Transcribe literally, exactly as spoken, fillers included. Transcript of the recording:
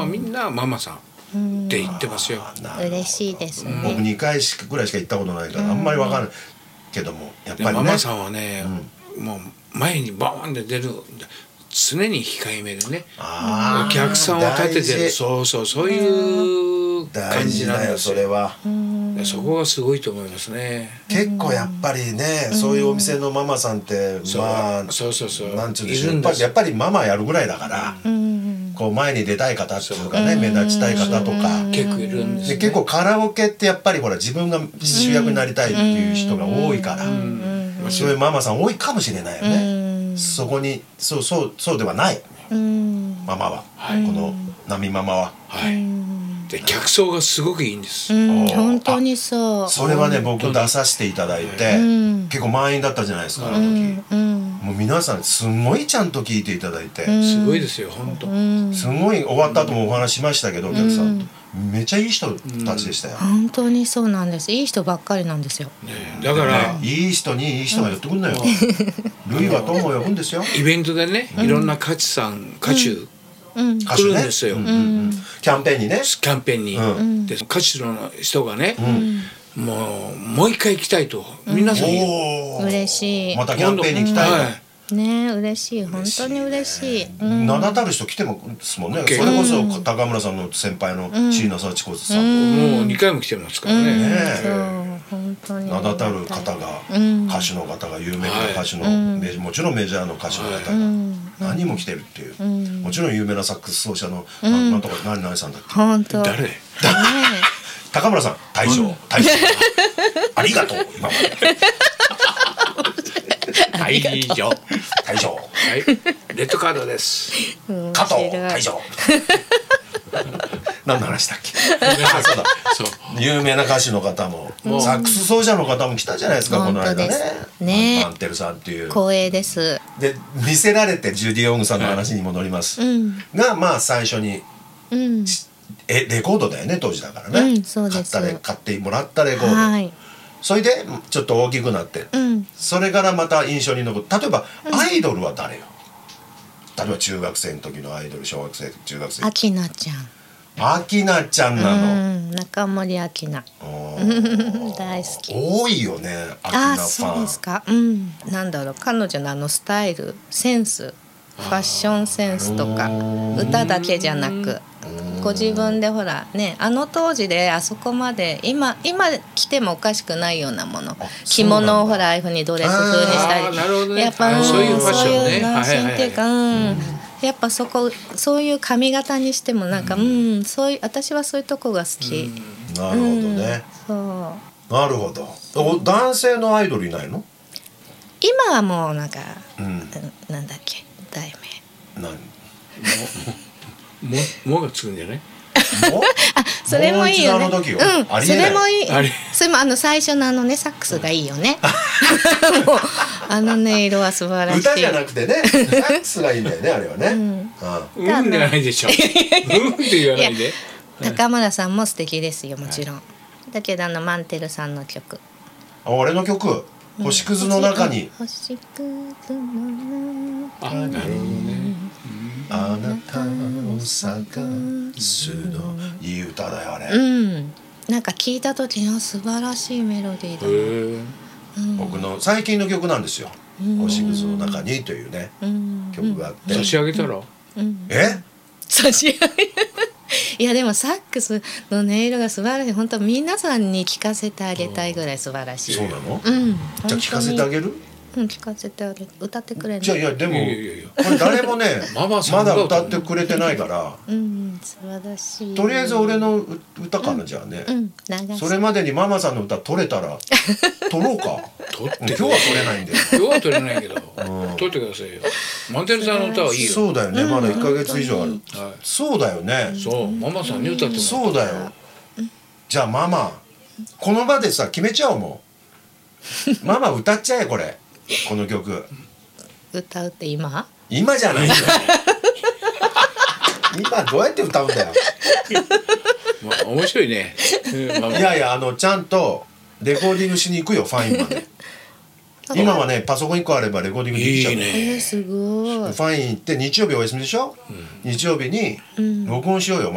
みんなママさんって言ってますよ。 嬉しいですね。 僕にかいしかぐらいしか行ったことないからあんまり分からないけども、やっぱりねママさんはね、うん、もう前にバーンって出る常に控えめでね、お客さんを立ててる、そうそうそういう感じなんですよ。 大事だよそれは。 そこがすごいと思いますね。 結構やっぱりね、そういうお店のママさんってまあそうそうそう、 なんていうんでしょう、やっぱりやっぱりママやるぐらいだから、こう前に出たい方っていうかね、目立ちたい方とか結構いるんですね。 で結構カラオケってやっぱりほら自分が主役になりたいっていう人が多いから、そういうママさん多いかもしれないよね。そこにそうそうそうではないママは、この波ママは。 はい。で客層がすごくいいんです。 本当にそう。 それはね僕出させていただいて結構満員だったじゃないですかあの時。もう皆さんすごいちゃんと聞いていただいて、 すごいですよ本当。 すごい終わった後もお話しましたけどお客さんとめちゃいい人たちでしたよ。 本当にそうなんです。いい人ばっかりなんですよ。 だからいい人にいい人が寄ってくるのよ。ルイは友を呼ぶんですよ。 イベントでねいろんな歌手さん歌手来るんですよ。 キャンペーンにね。 キャンペーンに。で歌手の人がね、もうもう一回行きたいと皆さん言う。 嬉しい。 またキャンペーンに行きたい。 ね嬉しい本当に嬉しい。 名だたる人来てますもんね。それこそ高村さんの先輩の椎名幸子さんもうにかいも来てますからね。 本当に名だたる方が歌手の方が有名な歌手のもちろんメジャーの歌手の方が何人も来てるっていう、もちろん有名なサックス奏者のなんとか何々さんだっけ。 本当。 誰？ 高村さん大将大将ありがとう今まで。 大将大将はいレッドカードです。 加藤大将。何の話だっけ。あそうだそう有名な歌手の方もサックス奏者の方も来たじゃないですかこの間ね。 ねマンテルさんっていう光栄です。 で見せられてジュディ・オングさんの話に戻りますが、まあ最初にえレコードだよね当時だからね。買ったレ買ってもらったレコード。それでちょっと大きくなって、それからまた印象に残る。例えばアイドルは誰よ。例えば中学生の時のアイドル、小学生中学生。 アキナちゃん。 アキナちゃんなの。 中森アキナ。大好き。 多いよねアキナファン。 あそうですか。うんなんだろう彼女のあのスタイルセンスファッションセンスとか歌だけじゃなく。ご自分でほらねあの当時であそこまで今今着てもおかしくないようなもの着物をほらああいうふうにドレス風にしたりやっぱそういう斬新っていうかやっぱそこそういう髪型にしてもなんかうんそういう私はそういうとこが好き。 なるほどね。そうなるほど。男性のアイドルいないの？ 今はもうなんかなんだっけ題名何ももがつくんじゃない？ あそれもいいよね。うんそれもいい。それもあの最初のあのねサックスがいいよね。もうあの音色は素晴らしい。 歌じゃなくてねサックスがいいんだよねあれはね。 うんじゃないでしょ。うんって言わないで。 高村さんも素敵ですよもちろん。だけどあのマンテルさんの曲。 あ俺の曲星屑の中に。 星屑の中に。あなるほどね。 あなたを探すのいい歌だよあれ。 うんなんか聞いた時の素晴らしいメロディーだな。 僕の最近の曲なんですよ。星屑の中にというね曲があって。 差し上げたら？ え？ 差し上げいやでもサックスの音色が素晴らしい。本当皆さんに聞かせてあげたいぐらい素晴らしい。 そうなの？ うんじゃあ聞かせてあげる？ うん聞かせてあげる。歌ってくれる。 じゃあいやでもこれ誰もねまだ歌ってくれてないからうん素晴らしい。 とりあえず俺の歌かなじゃあね。それまでにママさんの歌取れたら取ろうか。今日は取れないんで。 今日は取れないけど取ってくださいよ。マンテルさんの歌はいいよ。 そうだよねまだいっかげつ以上ある。そうだよね。 そうママさんに歌ってもそうだよ。じゃあママこの場でさ決めちゃおうもう。ママ歌っちゃえこれこの曲。 歌うって今？ 今じゃないよ。今どうやって歌うんだよ。 まあ面白いね。 いやいやあのちゃんとレコーディングしに行くよファインまで。今はねパソコンいっこあればレコーディングできちゃう。 いいね。 えー、すごい。 ファイン行って日曜日お休みでしょ、うん、日曜日に録音しようよ